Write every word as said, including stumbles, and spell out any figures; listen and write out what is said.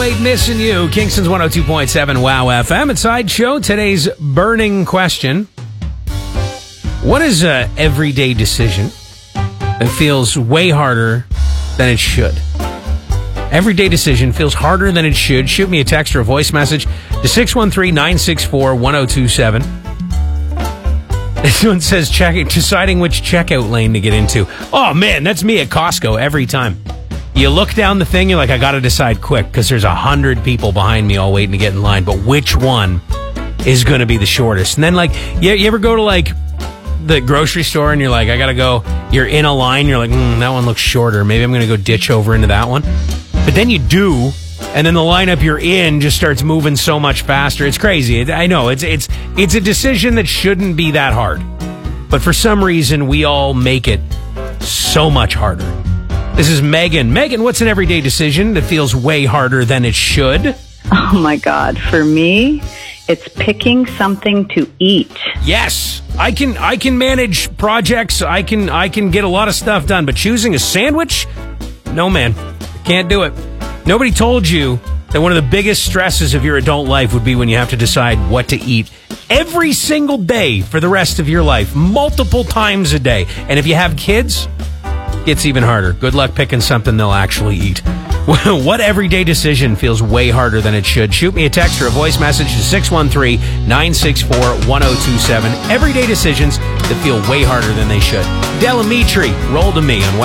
eight Missing You, Kingston's one oh two point seven Wow F M. It's Sideshow. Today's burning question. What is an everyday decision that feels way harder than it should? Everyday decision feels harder than it should. Shoot me a text or a voice message to six one three, nine six four, one oh two seven. This one says check, deciding which checkout lane to get into. Oh, man, that's me at Costco every time. You look down the thing, you're like, I got to decide quick because there's a hundred people behind me all waiting to get in line. But which one is going to be the shortest? And then, like, you, you ever go to, like, the grocery store and you're like, I got to go. You're in a line. You're like, mm, that one looks shorter. Maybe I'm going to go ditch over into that one. But then you do, and then the lineup you're in just starts moving so much faster. It's crazy. It, I know. It's it's it's a decision that shouldn't be that hard. But for some reason, we all make it so much harder. This is Megan. Megan, what's an everyday decision that feels way harder than it should? Oh, my God. For me, it's picking something to eat. Yes. I can I can manage projects. I can I can get a lot of stuff done. But choosing a sandwich? No, man. Can't do it. Nobody told you that one of the biggest stresses of your adult life would be when you have to decide what to eat every single day for the rest of your life, multiple times a day. And if you have kids, it's even harder. Good luck picking something they'll actually eat. What everyday decision feels way harder than it should? Shoot me a text or a voice message to six one three, nine six four, one oh two seven. Everyday decisions that feel way harder than they should. Delamitri, roll to me on Wow.